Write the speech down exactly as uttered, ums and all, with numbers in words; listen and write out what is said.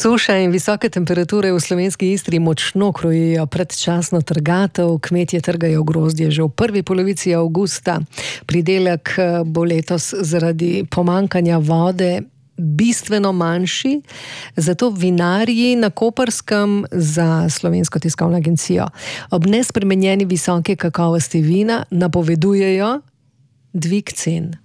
Suša in visoke temperature v slovenski Istri močno krojijo predčasno trgatev. Kmetje trgajo grozdje že v prvi polovici avgusta. Pridelek bo letos zaradi pomanjkanja vode bistveno manjši, zato vinarji na Koperskem za Slovensko tiskovno agencijo ob nespremenjeni visoki kakovosti vina napovedujejo dvig cen.